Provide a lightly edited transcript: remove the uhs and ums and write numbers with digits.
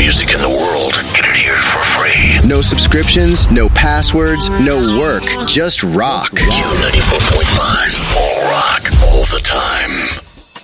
music in the world. Get it here for free. No subscriptions, no passwords, no work. Just rock. Q94.5. All rock, all the time.